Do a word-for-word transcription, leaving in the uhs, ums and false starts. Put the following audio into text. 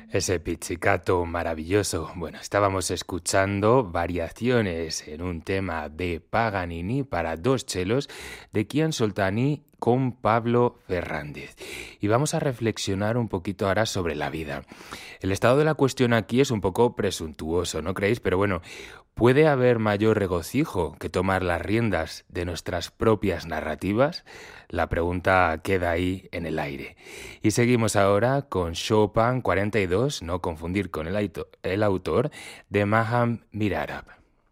Ese pizzicato maravilloso. Bueno, estábamos escuchando variaciones en un tema de Paganini para dos chelos de Kian Soltani con Pablo Fernández. Y vamos a reflexionar un poquito ahora sobre la vida. El estado de la cuestión aquí es un poco presuntuoso, ¿no creéis? Pero bueno, ¿puede haber mayor regocijo que tomar las riendas de nuestras propias narrativas? La pregunta queda ahí en el aire. Y seguimos ahora con Chopin cuarenta y dos, no confundir con el, el autor, de Maham Mirarab.